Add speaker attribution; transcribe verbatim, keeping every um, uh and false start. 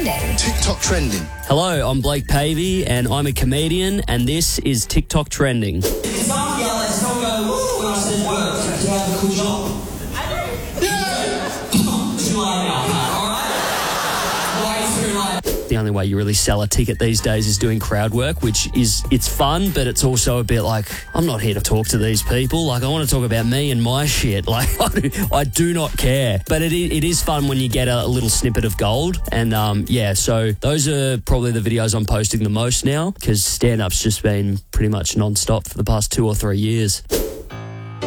Speaker 1: Trending.
Speaker 2: TikTok Trending.
Speaker 3: Hello, I'm Blake Pavey, and I'm a comedian, and this is TikTok Trending.
Speaker 4: Some yell at someone go, woo, when I said work. Do you have a cool job? I do. Yeah. Too loud now, alright? Why too loud?
Speaker 3: The only way you really sell a ticket these days is doing crowd work, which is, it's fun, but it's also a bit like, I'm not here to talk to these people. Like, I want to talk about me and my shit. Like, I do, I do not care. But it, it is fun when you get a, a little snippet of gold. And, um, yeah, so those are probably the videos I'm posting the most now, because stand-up's just been pretty much non-stop for the past two or three years.